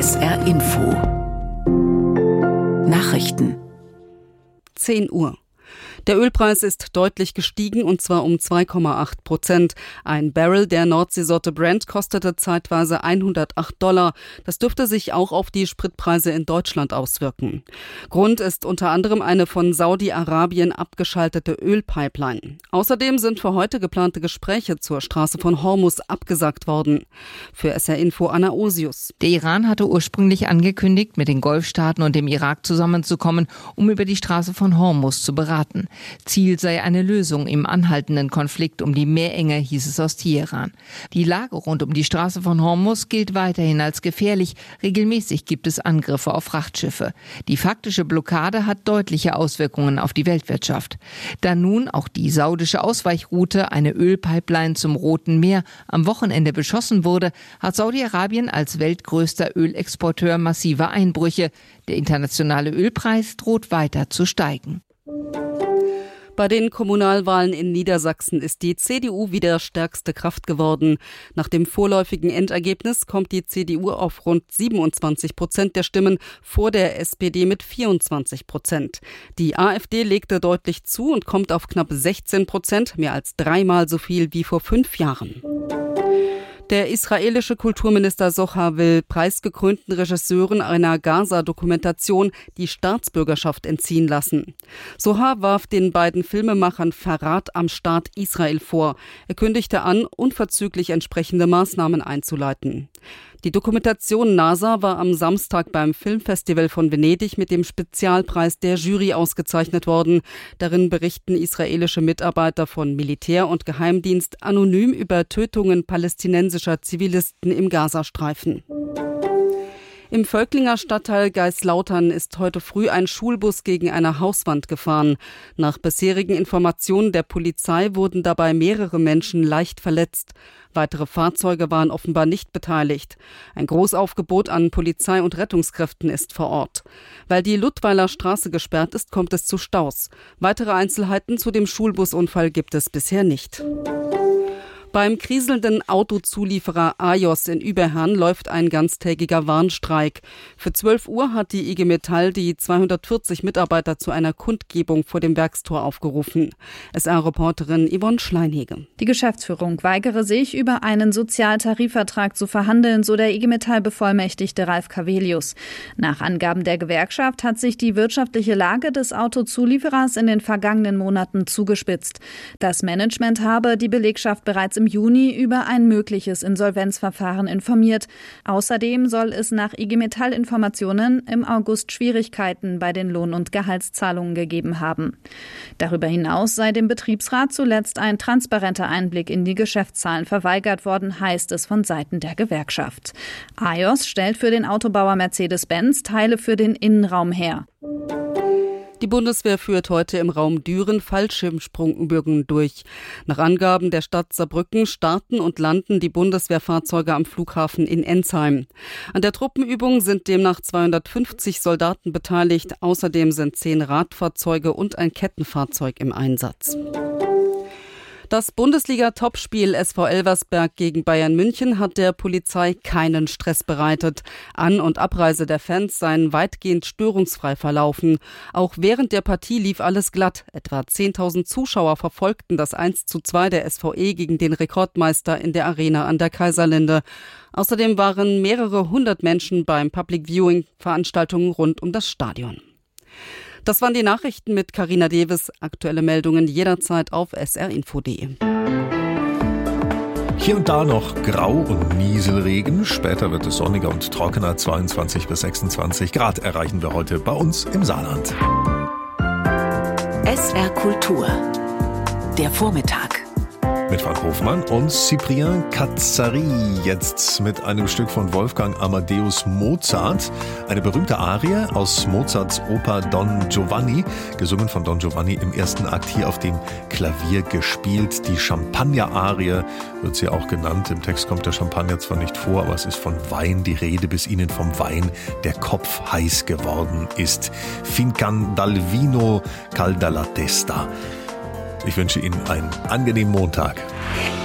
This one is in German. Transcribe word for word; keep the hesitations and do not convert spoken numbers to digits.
S R Info Nachrichten zehn Uhr. Der Ölpreis ist deutlich gestiegen, und zwar um zwei Komma acht Prozent. Ein Barrel der Nordseesorte Brent kostete zeitweise hundertacht Dollar. Das dürfte sich auch auf die Spritpreise in Deutschland auswirken. Grund ist unter anderem eine von Saudi-Arabien abgeschaltete Ölpipeline. Außerdem sind für heute geplante Gespräche zur Straße von Hormuz abgesagt worden. Für S R Info Anna Osius. Der Iran hatte ursprünglich angekündigt, mit den Golfstaaten und dem Irak zusammenzukommen, um über die Straße von Hormuz zu beraten. Ziel sei eine Lösung im anhaltenden Konflikt um die Meerenge, hieß es aus Teheran. Die Lage rund um die Straße von Hormuz gilt weiterhin als gefährlich. Regelmäßig gibt es Angriffe auf Frachtschiffe. Die faktische Blockade hat deutliche Auswirkungen auf die Weltwirtschaft. Da nun auch die saudische Ausweichroute, eine Ölpipeline zum Roten Meer, am Wochenende beschossen wurde, hat Saudi-Arabien als weltgrößter Ölexporteur massive Einbrüche. Der internationale Ölpreis droht weiter zu steigen. Bei den Kommunalwahlen in Niedersachsen ist die C D U wieder stärkste Kraft geworden. Nach dem vorläufigen Endergebnis kommt die C D U auf rund siebenundzwanzig Prozent der Stimmen, vor der S P D mit vierundzwanzig Prozent. Die AfD legte deutlich zu und kommt auf knapp sechzehn Prozent, mehr als dreimal so viel wie vor fünf Jahren. Der israelische Kulturminister Sochar will preisgekrönten Regisseuren einer Gaza-Dokumentation die Staatsbürgerschaft entziehen lassen. Sochar warf den beiden Filmemachern Verrat am Staat Israel vor. Er kündigte an, unverzüglich entsprechende Maßnahmen einzuleiten. Die Dokumentation NASA war am Samstag beim Filmfestival von Venedig mit dem Spezialpreis der Jury ausgezeichnet worden. Darin berichten israelische Mitarbeiter von Militär und Geheimdienst anonym über Tötungen palästinensischer Zivilisten im Gazastreifen. Im Völklinger Stadtteil Geislautern ist heute früh ein Schulbus gegen eine Hauswand gefahren. Nach bisherigen Informationen der Polizei wurden dabei mehrere Menschen leicht verletzt. Weitere Fahrzeuge waren offenbar nicht beteiligt. Ein Großaufgebot an Polizei und Rettungskräften ist vor Ort. Weil die Ludweiler Straße gesperrt ist, kommt es zu Staus. Weitere Einzelheiten zu dem Schulbusunfall gibt es bisher nicht. Beim kriselnden Autozulieferer Ajos in Überherrn läuft ein ganztägiger Warnstreik. Für zwölf Uhr hat die I G Metall die zweihundertvierzig Mitarbeiter zu einer Kundgebung vor dem Werkstor aufgerufen. S R-Reporterin Yvonne Schleinhege. Die Geschäftsführung weigere sich, über einen Sozialtarifvertrag zu verhandeln, so der I G Metall-Bevollmächtigte Ralf Cavelius. Nach Angaben der Gewerkschaft hat sich die wirtschaftliche Lage des Autozulieferers in den vergangenen Monaten zugespitzt. Das Management habe die Belegschaft bereits im im Juni über ein mögliches Insolvenzverfahren informiert. Außerdem soll es nach I G Metall-Informationen im August Schwierigkeiten bei den Lohn- und Gehaltszahlungen gegeben haben. Darüber hinaus sei dem Betriebsrat zuletzt ein transparenter Einblick in die Geschäftszahlen verweigert worden, heißt es von Seiten der Gewerkschaft. Ajos stellt für den Autobauer Mercedes-Benz Teile für den Innenraum her. Die Bundeswehr führt heute im Raum Düren Fallschirmsprungübungen durch. Nach Angaben der Stadt Saarbrücken starten und landen die Bundeswehrfahrzeuge am Flughafen in Ensheim. An der Truppenübung sind demnach zweihundertfünfzig Soldaten beteiligt. Außerdem sind zehn Radfahrzeuge und ein Kettenfahrzeug im Einsatz. Das Bundesliga-Topspiel S V Elversberg gegen Bayern München hat der Polizei keinen Stress bereitet. An- und Abreise der Fans seien weitgehend störungsfrei verlaufen. Auch während der Partie lief alles glatt. Etwa zehntausend Zuschauer verfolgten das eins zu zwei der S V E gegen den Rekordmeister in der Arena an der Kaiserlinde. Außerdem waren mehrere hundert Menschen beim Public Viewing Veranstaltungen rund um das Stadion. Das waren die Nachrichten mit Carina Deves. Aktuelle Meldungen jederzeit auf s r info punkt d e. Hier und da noch Grau- und Nieselregen. Später wird es sonniger und trockener. zweiundzwanzig bis sechsundzwanzig Grad erreichen wir heute bei uns im Saarland. S R Kultur. Der Vormittag. Mit Frank Hofmann und Cyprien Cazzari. Jetzt mit einem Stück von Wolfgang Amadeus Mozart. Eine berühmte Arie aus Mozarts Oper Don Giovanni. Gesungen von Don Giovanni im ersten Akt, hier auf dem Klavier gespielt. Die Champagner-Arie wird sie auch genannt. Im Text kommt der Champagner zwar nicht vor, aber es ist von Wein die Rede, bis ihnen vom Wein der Kopf heiß geworden ist. Fincan dal vino calda la testa. Ich wünsche Ihnen einen angenehmen Montag.